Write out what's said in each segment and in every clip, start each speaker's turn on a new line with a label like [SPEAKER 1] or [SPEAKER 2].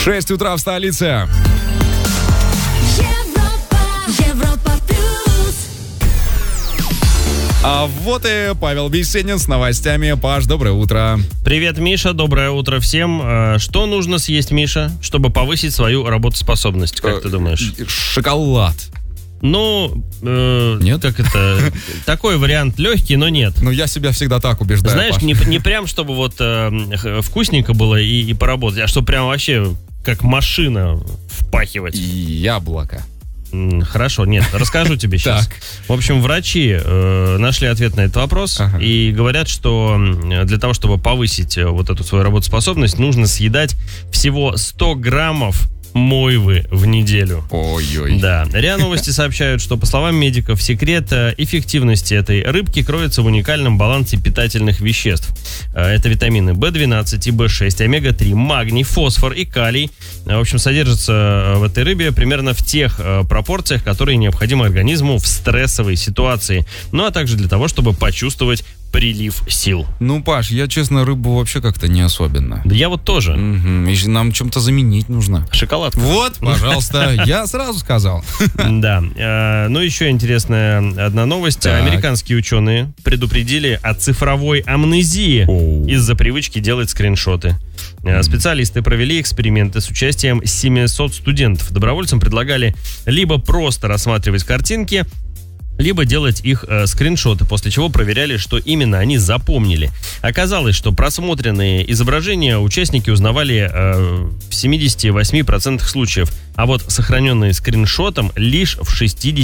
[SPEAKER 1] 6 утра в столице.
[SPEAKER 2] Европа плюс.
[SPEAKER 1] А вот и Павел Бесенин с новостями. Паш, доброе утро.
[SPEAKER 3] Привет, Миша, доброе утро всем. Что нужно съесть, Миша, чтобы повысить свою работоспособность, как ты думаешь?
[SPEAKER 1] Шоколад.
[SPEAKER 3] Ну,
[SPEAKER 1] Нет?
[SPEAKER 3] как это? Такой вариант легкий, но нет.
[SPEAKER 1] Ну, я себя всегда так убеждаю,
[SPEAKER 3] Знаешь,
[SPEAKER 1] Паш.
[SPEAKER 3] не прям, чтобы вот вкусненько было и поработать, а чтобы прям вообще как машина впахивать.
[SPEAKER 1] Яблоко.
[SPEAKER 3] Хорошо, нет, расскажу тебе сейчас.
[SPEAKER 1] Так.
[SPEAKER 3] В общем, врачи нашли ответ на этот вопрос и говорят, что для того, чтобы повысить вот эту свою работоспособность, нужно съедать всего 100 граммов мойвы в неделю.
[SPEAKER 1] Ой-ой.
[SPEAKER 3] Да. РИА Новости сообщают, что, по словам медиков, секрет эффективности этой рыбки кроется в уникальном балансе питательных веществ. Это витамины В12 и В6, омега-3, магний, фосфор и калий. В общем, содержится в этой рыбе примерно в тех пропорциях, которые необходимы организму в стрессовой ситуации. Ну, а также для того, чтобы почувствовать прилив сил.
[SPEAKER 1] Ну, Паш, я, честно, рыбу вообще как-то не особенно.
[SPEAKER 3] Да я вот тоже.
[SPEAKER 1] И нам чем-то заменить нужно.
[SPEAKER 3] Шоколадку.
[SPEAKER 1] Вот, пожалуйста, я сразу сказал.
[SPEAKER 3] Да. Ну, еще интересная одна новость.
[SPEAKER 1] Так.
[SPEAKER 3] Американские ученые предупредили о цифровой амнезии из-за привычки делать скриншоты. Специалисты провели эксперименты с участием 700 студентов. Добровольцам предлагали либо просто рассматривать картинки, либо делать их скриншоты, после чего проверяли, что именно они запомнили. Оказалось, что просмотренные изображения участники узнавали в 78% случаев, а вот сохраненные скриншотом лишь в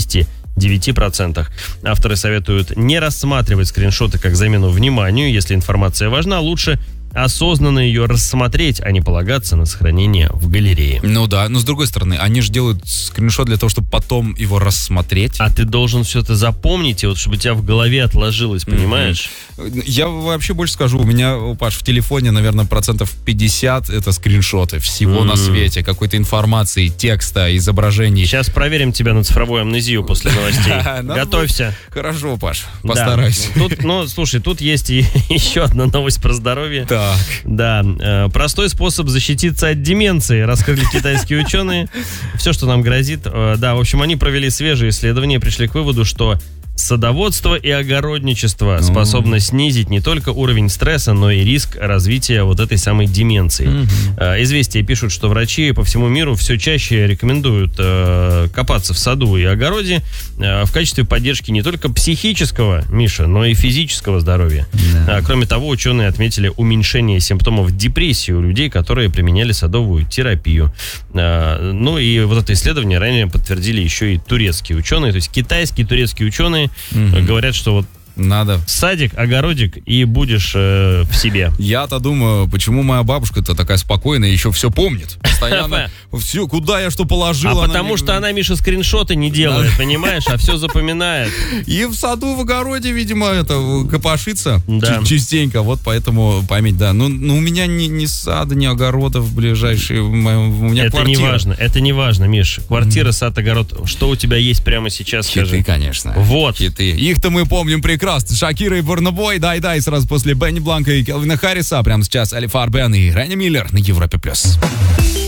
[SPEAKER 3] 69%. Авторы советуют не рассматривать скриншоты как замену вниманию. Если информация важна, лучше осознанно ее рассмотреть, а не полагаться на сохранение в галерее.
[SPEAKER 1] Ну да, но с другой стороны, они же делают скриншот для того, чтобы потом его рассмотреть.
[SPEAKER 3] А ты должен все это запомнить, и вот чтобы у тебя в голове отложилось, понимаешь?
[SPEAKER 1] Я вообще больше скажу, у меня, Паш, в телефоне, наверное, 50% это скриншоты всего на свете, какой-то информации, текста, изображений.
[SPEAKER 3] Сейчас проверим тебя на цифровую амнезию после новостей.
[SPEAKER 1] Надо
[SPEAKER 3] Готовься.
[SPEAKER 1] Хорошо, Паш, постараюсь.
[SPEAKER 3] Да. Слушай, тут есть и еще одна новость про здоровье.
[SPEAKER 1] Так.
[SPEAKER 3] Да, простой способ защититься от деменции раскрыли китайские ученые. Все, что нам грозит. Да, в общем, они провели свежие исследования и пришли к выводу, что садоводство и огородничество способно снизить не только уровень стресса, но и риск развития вот этой самой деменции. Известия пишут, что врачи по всему миру все чаще рекомендуют копаться в саду и огороде в качестве поддержки не только психического, Миша, но и физического здоровья. Кроме того, ученые отметили уменьшение симптомов депрессии у людей, которые применяли садовую терапию. Ну и вот это исследование ранее подтвердили еще и турецкие ученые, то есть китайские и турецкие ученые говорят, что вот
[SPEAKER 1] надо.
[SPEAKER 3] Садик, огородик, и будешь в себе.
[SPEAKER 1] Я-то думаю, почему моя бабушка-то такая спокойная, еще все помнит. Постоянно все, куда я что положил.
[SPEAKER 3] А потому что она, Миша, скриншоты не делает, понимаешь, а все запоминает.
[SPEAKER 1] И в саду, в огороде, видимо, это копошится частенько, вот поэтому память, да. Ну, у меня ни сада, ни огорода в ближайшие, у меня
[SPEAKER 3] это
[SPEAKER 1] квартира.
[SPEAKER 3] Это не важно, Миш. Квартира, сад, огород. Что у тебя есть прямо сейчас, скажи?
[SPEAKER 1] Хиты, конечно.
[SPEAKER 3] Вот.
[SPEAKER 1] Хиты. Их-то мы помним прекрасно. Шакира и Бурна Бой, дай, сразу после Бенни Бланка и Келвина Харриса. Прямо сейчас Алиф Арбен и Ренни Миллер на Европе+.